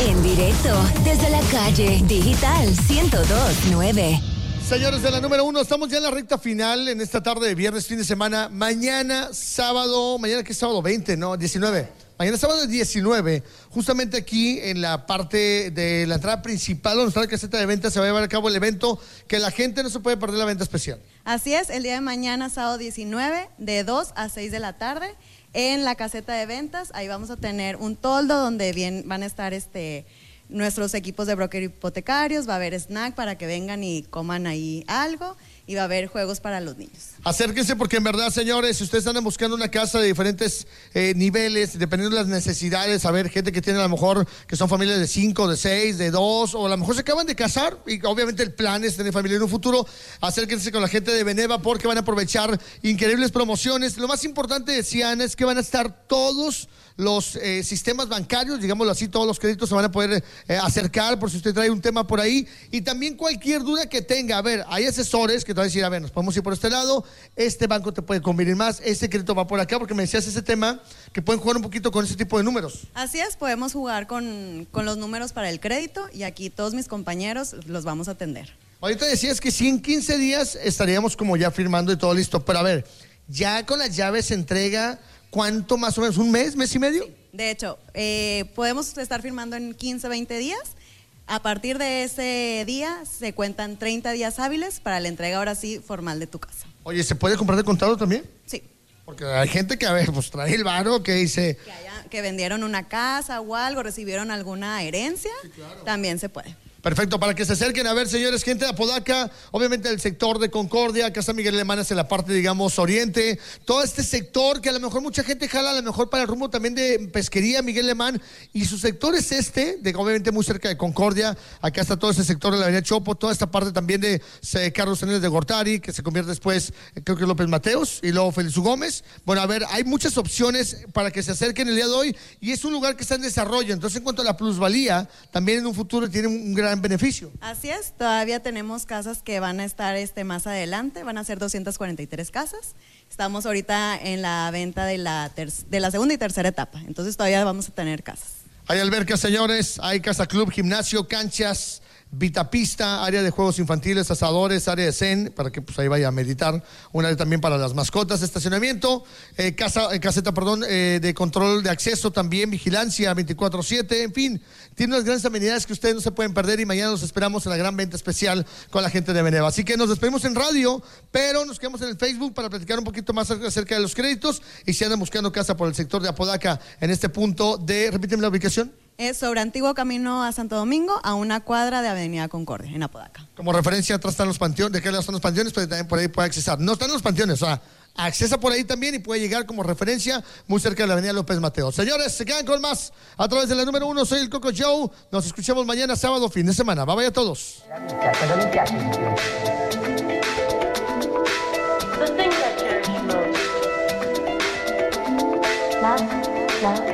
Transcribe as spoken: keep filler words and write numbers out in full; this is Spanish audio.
En directo, desde la calle, Digital ciento dos punto nueve. Señores de la número uno, estamos ya en la recta final en esta tarde de viernes, fin de semana. Mañana, sábado, mañana que es sábado veinte, ¿no? diecinueve. Mañana sábado diecinueve, justamente aquí en la parte de la entrada principal, donde está la caseta de ventas, se va a llevar a cabo el evento que la gente no se puede perder, la venta especial. Así es, el día de mañana, sábado diecinueve, de dos a seis de la tarde, en la caseta de ventas. Ahí vamos a tener un toldo donde bien van a estar este... nuestros equipos de broker hipotecarios, va a haber snack para que vengan y coman ahí algo y va a haber juegos para los niños. Acérquense porque en verdad, señores, si ustedes andan buscando una casa de diferentes eh, niveles, dependiendo de las necesidades, a ver, gente que tiene a lo mejor, que son familias de cinco, de seis, de dos, o a lo mejor se acaban de casar y obviamente el plan es tener familia en un futuro, acérquense con la gente de Beneva porque van a aprovechar increíbles promociones. Lo más importante, decían, es que van a estar todos los eh, sistemas bancarios, digámoslo así, todos los créditos se van a poder eh, acercar por si usted trae un tema por ahí, y también cualquier duda que tenga. A ver, hay asesores que te van a decir, a ver, nos podemos ir por este lado, este banco te puede convenir más, este crédito va por acá, porque me decías ese tema, que pueden jugar un poquito con ese tipo de números. Así es, podemos jugar con, con los números para el crédito, y aquí todos mis compañeros los vamos a atender. Ahorita decías que sí, en quince días estaríamos como ya firmando y todo listo, pero a ver, ya con las llaves se entrega... ¿Cuánto más o menos? ¿Un mes, mes y medio? Sí, de hecho, eh, podemos estar firmando en quince, veinte días. A partir de ese día se cuentan treinta días hábiles para la entrega ahora sí formal de tu casa. Oye, ¿se puede comprar de contado también? Sí. Porque hay gente que, a ver, pues trae el varo que dice... Que, haya, que vendieron una casa o algo, recibieron alguna herencia, sí, claro. También se puede. Perfecto, para que se acerquen a ver, señores, gente de Apodaca, obviamente el sector de Concordia, Casa Miguel Alemán es en la parte, digamos, oriente, todo este sector que a lo mejor mucha gente jala, a lo mejor para el rumbo también de pesquería, Miguel Alemán, y su sector es este, de obviamente muy cerca de Concordia. Acá está todo ese sector de la avenida Chopo, toda esta parte también de eh, Carlos Hernández de Gortari, que se convierte después, eh, creo que López Mateos, y luego Félix U. Gómez. Bueno, a ver, hay muchas opciones para que se acerquen el día de hoy, y es un lugar que está en desarrollo. Entonces, en cuanto a la plusvalía, también en un futuro tiene un gran beneficio. Así es, todavía tenemos casas que van a estar este, más adelante, van a ser doscientas cuarenta y tres casas. Estamos ahorita en la venta de la, de la segunda y tercera etapa, entonces todavía vamos a tener casas. Hay albercas, señores, hay casa club, gimnasio, canchas, vitapista, área de juegos infantiles, asadores, área de zen, para que pues ahí vaya a meditar, un área también para las mascotas, estacionamiento, eh, casa, eh, caseta, perdón, eh, de control de acceso también, vigilancia veinticuatro siete, en fin, tiene unas grandes amenidades que ustedes no se pueden perder, y mañana nos esperamos en la gran venta especial con la gente de Beneva. Así que nos despedimos en radio, pero nos quedamos en el Facebook para platicar un poquito más acerca de los créditos, y si andan buscando casa por el sector de Apodaca en este punto de, repíteme la ubicación. Es sobre Antiguo Camino a Santo Domingo, a una cuadra de Avenida Concordia, en Apodaca. Como referencia, atrás están los panteones, de qué lado están los panteones, pero también por ahí puede accesar. No están los panteones, o sea, accesa por ahí también y puede llegar como referencia muy cerca de la Avenida López Mateos. Señores, se quedan con más a través de la número uno. Soy el Coco Joe. Nos escuchamos mañana, sábado, fin de semana. Bye bye a todos. The thing that cherish most. Love, love.